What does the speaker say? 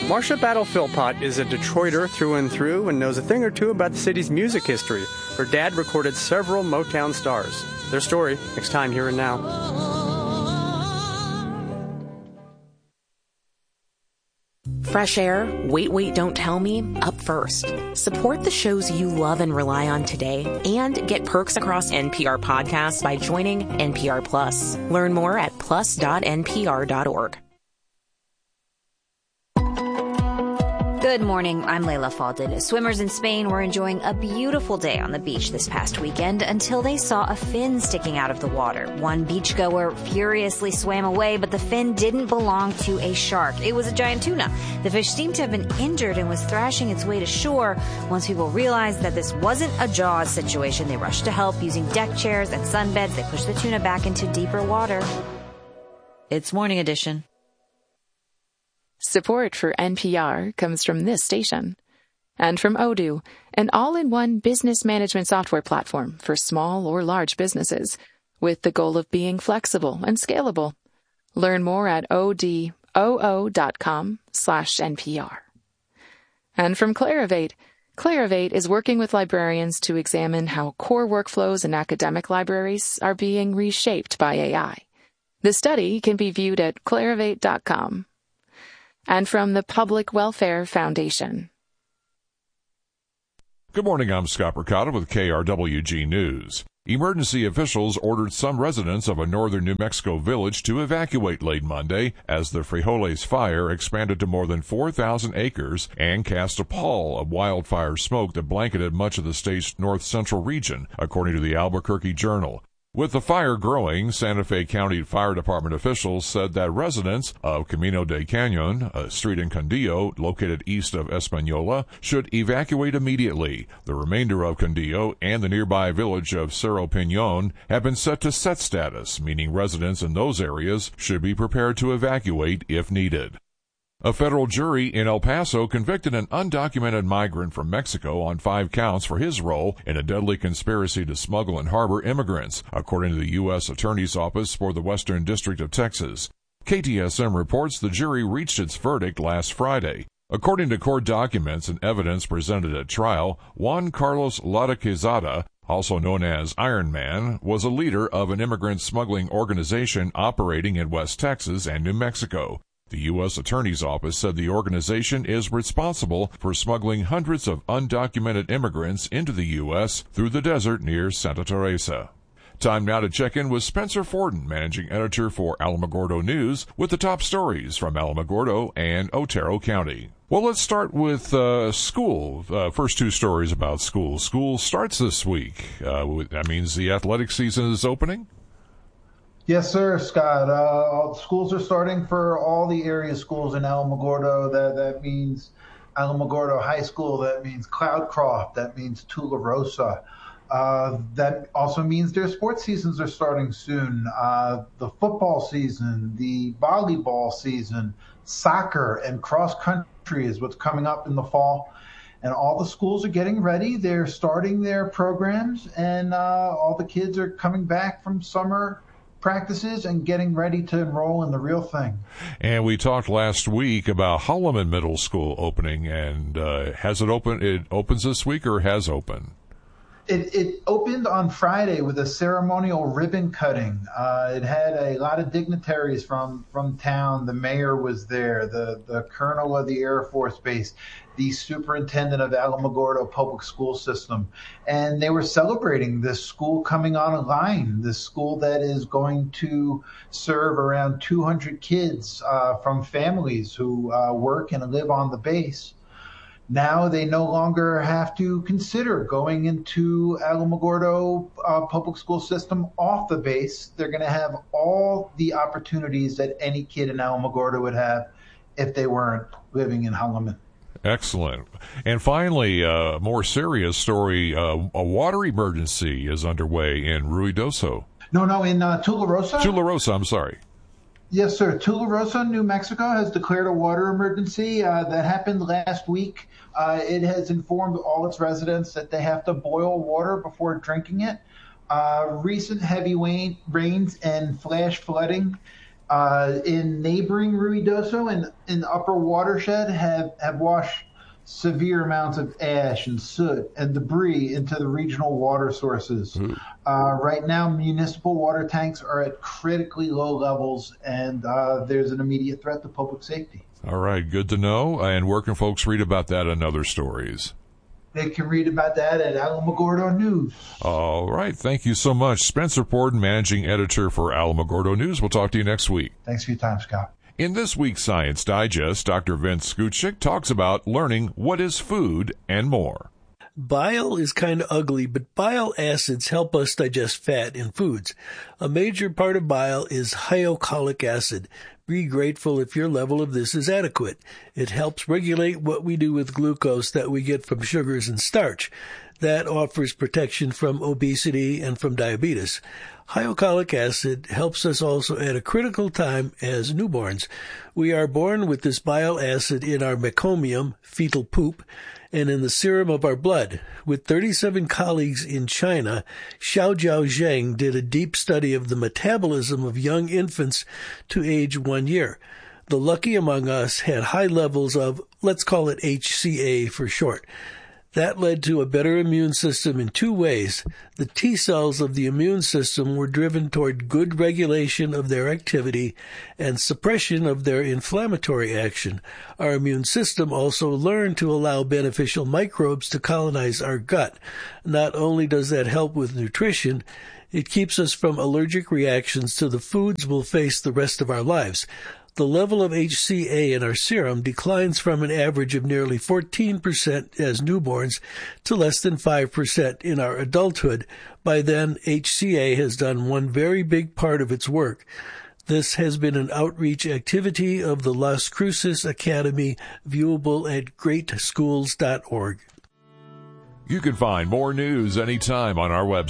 Marcia Battle-Philpott is a Detroiter through and through and knows a thing or two about the city's music history. Her dad recorded several Motown stars. Their story, next time Here and Now. Fresh Air, Wait, Don't Tell Me, up first. Support the shows you love and rely on today and get perks across NPR podcasts by joining NPR Plus. Learn more at plus.npr.org. Good morning, I'm Layla Falded. Swimmers in Spain were enjoying a beautiful day on the beach this past weekend until they saw a fin sticking out of the water. One beachgoer furiously swam away, but the fin didn't belong to a shark. It was a giant tuna. The fish seemed to have been injured and was thrashing its way to shore. Once people realized that this wasn't a Jaws situation, they rushed to help using deck chairs and sunbeds. They pushed the tuna back into deeper water. It's Morning Edition. Support for NPR comes from this station. And from Odoo, an all-in-one business management software platform for small or large businesses, with the goal of being flexible and scalable. Learn more at odoo.com/NPR. And from Clarivate. Clarivate is working with librarians to examine how core workflows in academic libraries are being reshaped by AI. The study can be viewed at clarivate.com. And from the Public Welfare Foundation. Good morning, I'm Scott Percotta with KRWG News. Emergency officials ordered some residents of a northern New Mexico village to evacuate late Monday as the Frijoles fire expanded to more than 4,000 acres and cast a pall of wildfire smoke that blanketed much of the state's north-central region, according to the Albuquerque Journal. With the fire growing, Santa Fe County Fire Department officials said that residents of Camino de Cañon, a street in Condillo located east of Española, should evacuate immediately. The remainder of Condillo and the nearby village of Cerro Piñon have been set to set status, meaning residents in those areas should be prepared to evacuate if needed. A federal jury in El Paso convicted an undocumented migrant from Mexico on 5 counts for his role in a deadly conspiracy to smuggle and harbor immigrants, according to the U.S. Attorney's Office for the Western District of Texas. KTSM reports the jury reached its verdict last Friday. According to court documents and evidence presented at trial, Juan Carlos Lara Quezada, also known as Iron Man, was a leader of an immigrant smuggling organization operating in West Texas and New Mexico. The U.S. Attorney's Office said the organization is responsible for smuggling hundreds of undocumented immigrants into the U.S. through the desert near Santa Teresa. Time now to check in with Spencer Forden, managing editor for Alamogordo News, with the top stories from Alamogordo and Otero County. Well, let's start with school. First 2 stories about school. School starts this week. That means the athletic season is opening? Yes, sir, Scott. All schools are starting for all the area schools in Alamogordo. That means Alamogordo High School. That means Cloudcroft. That means Tularosa. That also means their sports seasons are starting soon. The football season, the volleyball season, soccer, and cross country is what's coming up in the fall. And all the schools are getting ready. They're starting their programs, and all the kids are coming back from summer practices and getting ready to enroll in the real thing. And we talked last week about Holloman Middle School opening, and has it opened? It opens this week or has opened? It opened on Friday with a ceremonial ribbon cutting. It had a lot of dignitaries from town. The mayor was there, the colonel of the Air Force Base, the superintendent of Alamogordo Public School System. And they were celebrating this school coming online, this school that is going to serve around 200 kids from families who work and live on the base. Now they no longer have to consider going into Alamogordo Public School System off the base. They're going to have all the opportunities that any kid in Alamogordo would have if they weren't living in Holloman. Excellent. And finally, a more serious story, a water emergency is underway in Ruidoso. No, in Tularosa? Tularosa, I'm sorry. Yes, sir. Tularosa, New Mexico has declared a water emergency. That happened last week. It has informed all its residents that they have to boil water before drinking it. Recent heavy rains and flash flooding in neighboring Ruidoso and in upper watershed have washed severe amounts of ash and soot and debris into the regional water sources. Right now, municipal water tanks are at critically low levels, and there's an immediate threat to public safety. All right, good to know. And where can folks read about that and other stories? They can read about that at Alamogordo News. All right, thank you so much. Spencer Porden, Managing Editor for Alamogordo News. We'll talk to you next week. Thanks for your time, Scott. In this week's Science Digest, Dr. Vince Skuchik talks about learning what is food and more. Bile is kind of ugly, but bile acids help us digest fat in foods. A major part of bile is hyalochloric acid. Be grateful if your level of this is adequate. It helps regulate what we do with glucose that we get from sugars and starch. That offers protection from obesity and from diabetes. Hyalochloric acid helps us also at a critical time as newborns. We are born with this bile acid in our meconium, fetal poop, and in the serum of our blood. With 37 colleagues in China, Xiaojiao Zheng did a deep study of the metabolism of young infants to age 1 year. The lucky among us had high levels of, let's call it HCA for short. That led to a better immune system in two ways. The T cells of the immune system were driven toward good regulation of their activity and suppression of their inflammatory action. Our immune system also learned to allow beneficial microbes to colonize our gut. Not only does that help with nutrition, it keeps us from allergic reactions to the foods we'll face the rest of our lives. The level of HCA in our serum declines from an average of nearly 14% as newborns to less than 5% in our adulthood. By then, HCA has done one very big part of its work. This has been an outreach activity of the Las Cruces Academy, viewable at greatschools.org. You can find more news anytime on our website.